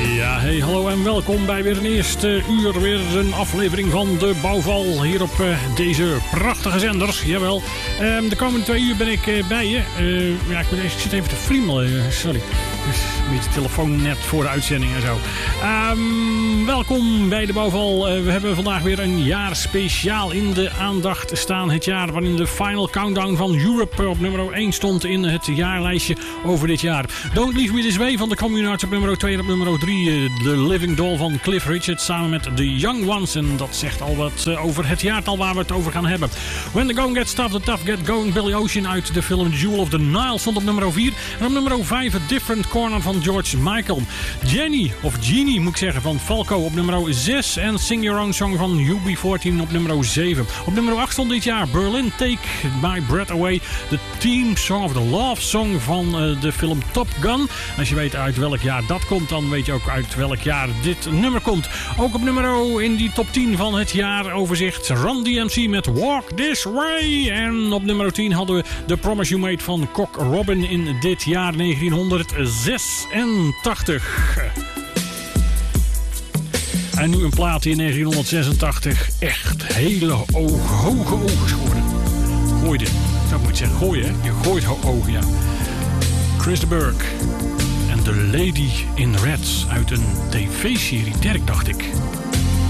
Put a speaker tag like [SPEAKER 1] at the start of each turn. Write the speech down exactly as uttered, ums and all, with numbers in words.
[SPEAKER 1] Ja, hey, hallo en welkom bij weer een eerste uur, weer een aflevering van De Bouwval hier op uh, deze prachtige zenders. Jawel, um, de komende twee uur ben ik uh, bij je. Uh, ja, ik, ben, ik zit even te friemelen, uh, sorry. Dus een beetje telefoon net voor de uitzending en zo. Um, welkom bij De Bouwval. Uh, we hebben vandaag weer een jaar speciaal in de aandacht staan. Het jaar waarin de Final Countdown van Europe op nummer één stond in het jaarlijstje over dit jaar. Don't Leave Me This Way van de Communards op nummer twee en op nummer drie uh, The Living Doll van Cliff Richard samen met The Young Ones. En dat zegt al wat uh, over het jaartal waar we het over gaan hebben. When the Going Gets Tough, The Tough Get Going, Billy Ocean uit de film Jewel of the Nile stond op nummer vier. En op nummer vijf A Different Corner van George Michael. Jenny, of Genie moet ik zeggen, van Falco op nummer zes. En Sing Your Own Song van U B veertien op nummer zeven. Op nummer acht stond dit jaar Berlin, Take My Breath Away. De theme song of the love song van uh, de film Top Gun. Als je weet uit welk jaar dat komt, dan weet je ook uit welk jaar dit nummer komt. Ook op nummer in die top tien van het jaaroverzicht Run D M C met Walk This Way. En op nummer tien hadden we The Promise You Made van Cock Robin in dit jaar negentienhonderdzesentachtig. En nu een plaat die in negentienhonderdzesentachtig echt hele oog, hoge ogen schoorde. Gooide. Zo moet je zeggen. Gooien, hè? Je gooit ho- ogen, ja. Chris de Burgh en The Lady in Red uit een tv-serie, Dirk, dacht ik.